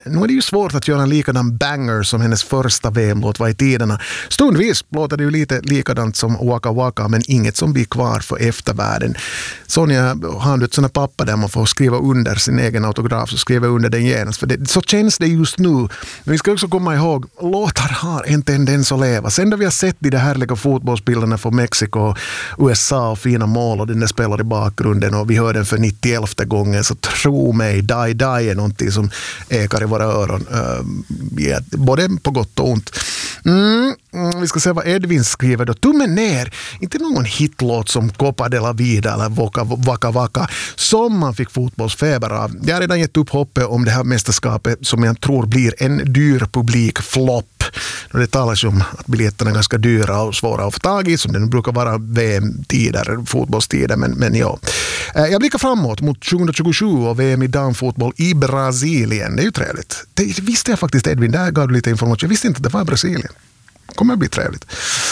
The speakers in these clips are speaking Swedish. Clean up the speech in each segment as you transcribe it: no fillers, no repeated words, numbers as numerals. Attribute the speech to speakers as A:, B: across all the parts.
A: Nu är det ju svårt att göra en likadan banger som hennes första VM-låt var i tiderna. Stundvis låter det ju lite likadant som Waka Waka, men inget som blir kvar för eftervärlden. Sonja har ett sådant papper där man får skriva under sin egen autograf, så skriva under den genast. För så känns det just nu. Men vi ska också komma ihåg, låtar har en tendens att leva. Sen då vi har sett de härliga fotbollsbilderna från Mexiko, USA och fina mål och den där spelar i bakgrunden och vi hör den för 91:e gången, så tro mig, Die Die är någonting som ekar i våra öron, både på gott och ont. Vi ska se vad Edvin skriver då. Tummen ner, inte någon hitlåt som Copa de la Vida eller Waka Waka som man fick fotbollsfeber av. Jag har redan gett upp hoppet om det här mästerskapet som jag tror blir en dyr publikflopp. Det talas ju om att biljetterna är ganska dyra och svåra att få tag i, som det brukar vara VM-tider, fotbollstider, men ja. Jag blickar framåt mot 2027 och VM i damfotboll i Brasilien. Det är ju trevligt. Det visste jag faktiskt, Edvin, där gav du lite information. Jag visste inte att det var Brasilien. Det kommer att bli trevligt.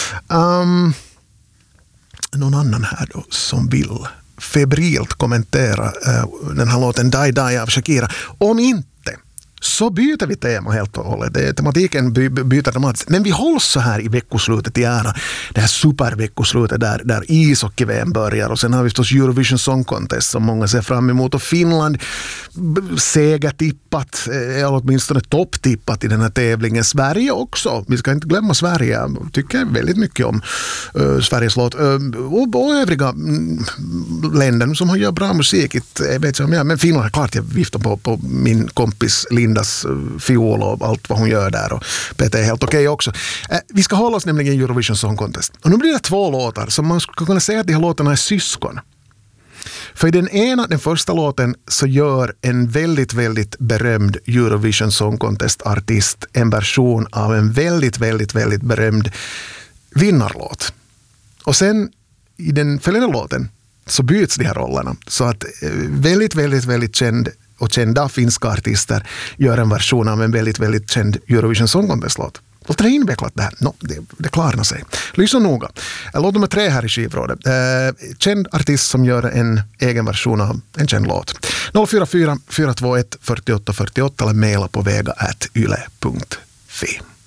A: Någon annan här då som vill febrilt kommentera den här låten Die Die av Shakira. Om inte, så byter vi tema helt och hållet. Tematiken byter dramatiskt. Men vi hålls så här i veckoslutet i ära. Det här superveckoslutet där ishockey-VM börjar. Och sen har vi förstås Eurovision Song Contest som många ser fram emot. Och Finland segertippat, eller åtminstone topptippat i den här tävlingen. Sverige också. Vi ska inte glömma Sverige. Jag tycker väldigt mycket om Sveriges låt. Och övriga länder som har gjort bra musik. Jag vet inte om jag, men Finland, klart jag viftar på min kompis Lindas fiol och allt vad hon gör där, och Peter är helt okej också. Vi ska hålla oss nämligen i Eurovision Song Contest. Och nu blir det 2 låtar som man skulle kunna säga att de här låtarna är syskon. För i den första låten så gör en väldigt, väldigt berömd Eurovision Song Contest-artist en version av en väldigt, väldigt, väldigt berömd vinnarlåt. Och sen i den följande låten så byts de här rollerna. Så att väldigt, väldigt, väldigt känd och kända finska artister gör en version av en väldigt, väldigt känd Eurovision Song Contest-låt. Låter det invecklat det här? Det klarnar sig. Lyssna noga. Låt nummer 3 här i skivrådet. Känd artist som gör en egen version av en känd låt. 044 421 48 48 eller mejla på vega@yle.fi.